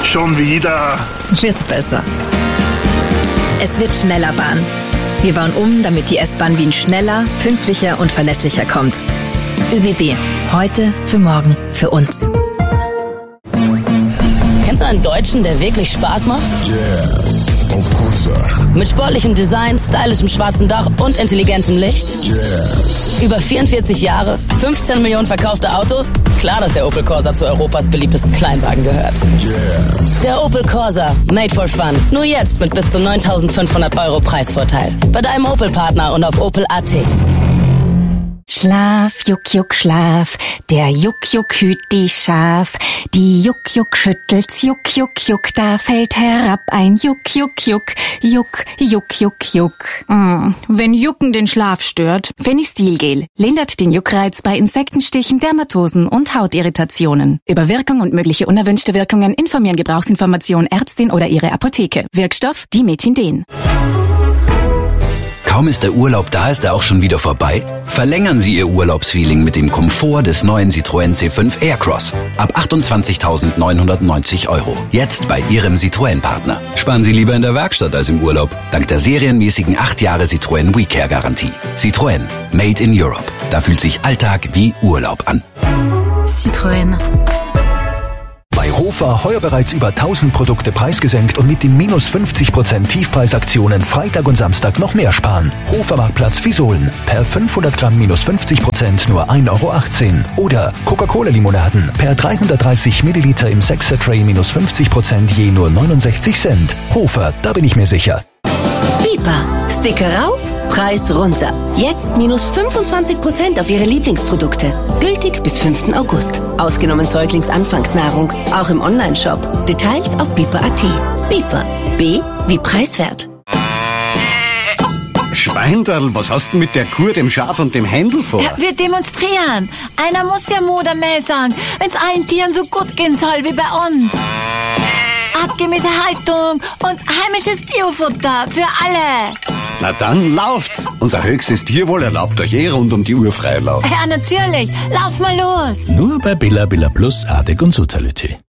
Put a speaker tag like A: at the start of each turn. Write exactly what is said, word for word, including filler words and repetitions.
A: Schon wieder.
B: Wird's besser. Es wird schneller Bahn. Wir bauen um, damit die S-Bahn Wien schneller, pünktlicher und verlässlicher kommt. ÖBB. Heute, für morgen, für uns.
C: Kennst du einen Deutschen, der wirklich Spaß macht?
D: Yes, of course.
C: Mit sportlichem Design, stylischem schwarzen Dach und intelligentem Licht?
D: Yes.
C: Über vierundvierzig Jahre, fünfzehn Millionen verkaufte Autos? Klar, dass der Opel Corsa zu Europas beliebtesten Kleinwagen gehört.
D: Yes.
C: Der Opel Corsa, made for fun. Nur jetzt mit bis zu neuntausendfünfhundert Euro Preisvorteil. Bei deinem Opel-Partner und auf opel punkt a t.
E: Schlaf, Juck, Juck, Schlaf, der Juck, Juck hüt die Schaf. Die Juck, Juck schüttelt's, Juck, Juck, Juck, da fällt herab ein Juck, Juck, Juck, Juck, Juck, Juck, Juck.
F: Mm, wenn Jucken den Schlaf stört.
E: Fenistilgel lindert den Juckreiz bei Insektenstichen, Dermatosen und Hautirritationen. Über Wirkung und mögliche unerwünschte Wirkungen informieren Gebrauchsinformation Ärztin oder ihre Apotheke. Wirkstoff Dimethinden.
G: Kaum ist der Urlaub da, ist er auch schon wieder vorbei? Verlängern Sie Ihr Urlaubsfeeling mit dem Komfort des neuen Citroën C fünf Aircross. Ab achtundzwanzigtausendneunhundertneunzig Euro. Jetzt bei Ihrem Citroën-Partner. Sparen Sie lieber in der Werkstatt als im Urlaub. Dank der serienmäßigen acht Jahre Citroën WeCare-Garantie. Citroën. Made in Europe. Da fühlt sich Alltag wie Urlaub an.
B: Citroën.
H: Bei Hofer heuer bereits über tausend Produkte preisgesenkt und mit den minus fünfzig Prozent Tiefpreisaktionen Freitag und Samstag noch mehr sparen. Hofermarktplatz Visolen. Per fünfhundert Gramm minus fünfzig Prozent nur ein Euro achtzehn. Oder Coca-Cola-Limonaden. Per dreihundertdreißig Milliliter im Sechser-Tray minus fünfzig Prozent je nur neunundsechzig Cent. Hofer, da bin ich mir sicher.
I: Bipa. Sticker rauf, Preis runter. Jetzt minus fünfundzwanzig Prozent auf Ihre Lieblingsprodukte. Gültig bis fünften August. Ausgenommen Säuglingsanfangsnahrung. Auch im Onlineshop. Details auf bipa punkt a t. Bipa. B wie preiswert.
J: Schweinderl, was hast du mit der Kuh, dem Schaf und dem Händel vor?
K: Ja, wir demonstrieren. Einer muss ja Modermäh sagen, wenn's allen Tieren so gut gehen soll wie bei uns. Artgemäße Haltung und heimisches Biofutter für alle.
J: Na dann lauft's. Unser höchstes Tierwohl erlaubt euch eh rund um die Uhr Freilauf.
K: Ja, natürlich. Lauf mal los.
L: Nur bei Billa Billa Plus, Artig und Sotality.